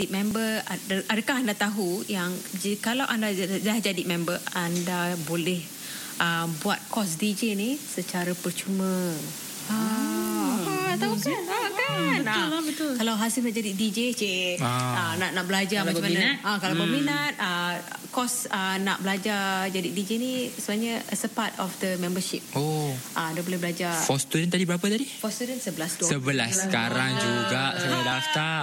member, adakah anda tahu yang kalau anda dah jadi member, anda boleh buat kos DJ ni secara percuma. Tahu kan? Betul. Kalau Hasif nak jadi DJ, nak belajar Kalau macam berminat. mana? Kalau berminat, kos nak belajar jadi DJ ni sebenarnya as a part of the membership. Dia boleh belajar. For student tadi berapa tadi? For student 11 doang. 11 sekarang juga saya daftar.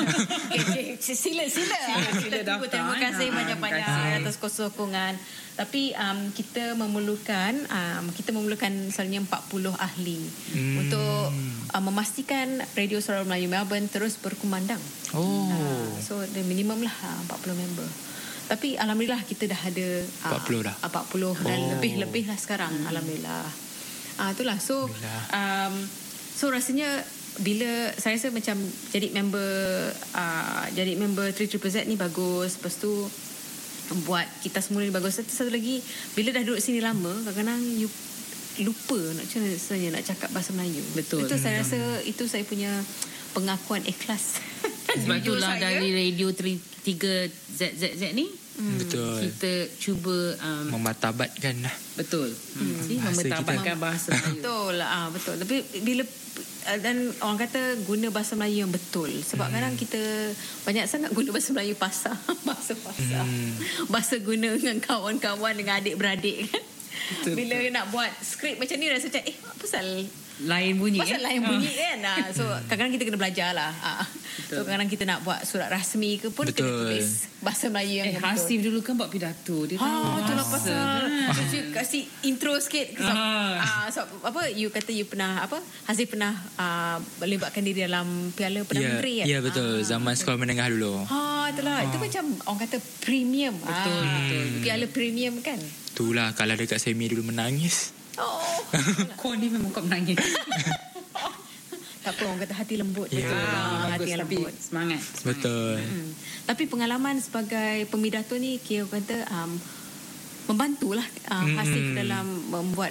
Sila daftar. Terima kasih banyak-banyak atas sokongan. Tapi kita memerlukan misalnya 40 ahli untuk memastikan Radio Sarawak Melayu Melbourne terus berkumandang. So the minimum lah 40 member. Tapi alhamdulillah kita dah ada 40 dah. 40 dan lebih lah sekarang. Alhamdulillah. Itulah. So rasanya bila saya rasa macam jadi member 3ZZZ ni bagus. Lepas tu buat kita semua ni bagus. Satu lagi, bila dah duduk sini lama, kadang-kadang you lupa macam mana sebenarnya nak cakap bahasa Melayu. Betul. Itu saya rasa itu saya punya pengakuan ikhlas. Sebab itulah dari Radio 3ZZZ ni betul, kita cuba memartabatkan lah. Betul. Memartabatkan bahasa Melayu. Betul. Tapi bila dan orang kata guna bahasa Melayu yang betul. Sebab kadang kita banyak sangat guna bahasa Melayu pasar. Bahasa guna dengan kawan-kawan, dengan adik-beradik kan. Betul, bila nak buat skrip macam ni rasa macam apa pasal lain bunyi lain bunyi kan. So kadang-kadang kita kena belajar lah. So kadang-kadang kita nak buat surat rasmi ke pun kena tulis bahasa Melayu yang betul. Hasif dulu kan buat pidato. Dia tahu itulah bahasa. pasal kasih intro sikit. So you kata you pernah Hasif pernah melibatkan diri dalam Piala Perdana Menteri kan? Ya betul, zaman sekolah menengah dulu. Itulah. Itu macam orang kata premium. Betul. Piala premium kan. Itulah, kalau dekat semi dulu menangis. Kau ni memang kau menangis. Tak apa, orang kata hati lembut. Ya. Hati yang lembut. Semangat. Betul. Tapi pengalaman sebagai pemidato ni kira orang kata membantulah Hasif dalam membuat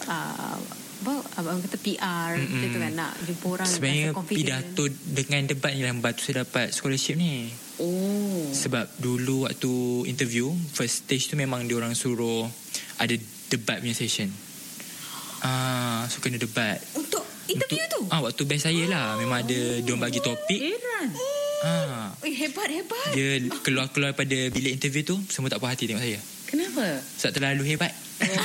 orang kata PR gitu kan, nak jumpa orang. Sebenarnya pidato dengan debat ni lah membantu saya dapat scholarship ni. Sebab dulu waktu interview first stage tu memang diorang suruh ada debat punya session. So kena debat untuk interview tu. Waktu best saya lah, memang ada diorang bagi topik. Hebat. Dia keluar pada bilik interview tu, semua tak puas hati tengok saya. Kenapa? Sebab terlalu hebat.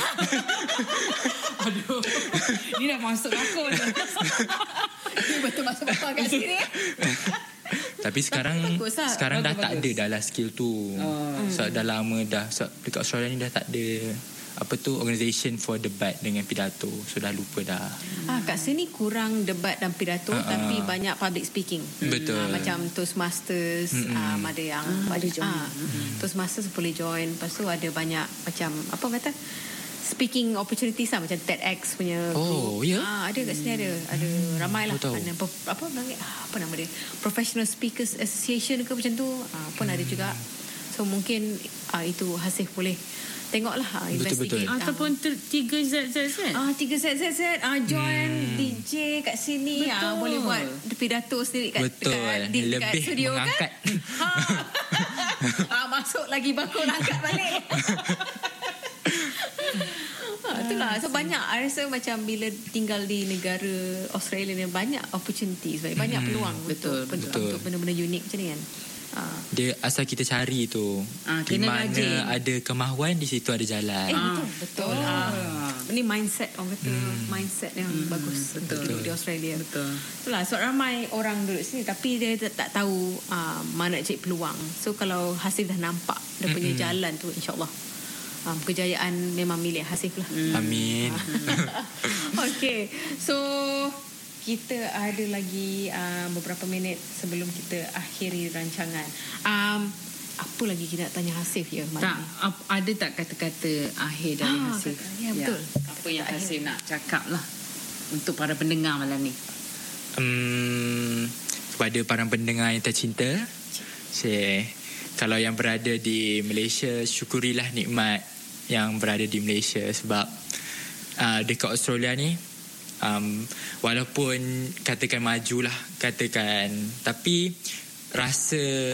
Aduh, ni dah masuk aku ni. Ini betul masuk apa kat sini. Tapi sekarang dah tak ada dah lah skill tu. Sebab dah lama dah, sebab dekat Australia ni dah tak ada organisation for debat dengan pidato. So dah lupa dah. Kat sini kurang debat dan pidato, tapi banyak public speaking. Betul. Macam Toastmasters, ada yang ada join. Toastmasters boleh join. Lepas tu ada banyak macam speaking opportunities lah, macam TEDx punya group. Ada kat sini, ada ramai lah. Apa nama dia, Professional Speakers Association ke macam tu pun ada juga. So mungkin itu Hasif boleh tengoklah, investigate. Ataupun 3ZZZ. 3ZZZ join DJ kat sini. Boleh buat pidato sendiri dekat studio mengangkat. Kan. Masuk lagi bakul, angkat balik. Itulah. So banyak, I rasa macam bila tinggal di negara Australia ni banyak opportunities, banyak peluang untuk benda-benda unik macam ni kan. Dia asal kita cari tu, di mana ada kemahuan, di situ ada jalan. Betul. Ini mindset, orang kata mindset yang bagus untuk di Australia. Betul. Itulah, sebab ramai orang duduk sini tapi dia tak tahu mana nak cari peluang. So kalau Hasif dah nampak dia punya jalan tu, insyaAllah kejayaan memang milik Hasif lah. Amin. Okay, so kita ada lagi beberapa minit sebelum kita akhiri rancangan. Apa lagi kita nak tanya Hasif ya? Ada tak kata-kata akhir dari Hasif? Ya, betul. Apa yang Hasif nak cakap lah untuk para pendengar malam ni? Kepada para pendengar yang tercinta, kalau yang berada di Malaysia, syukurilah nikmat yang berada di Malaysia. Sebab dekat Australia ni, walaupun katakan majulah, tapi rasa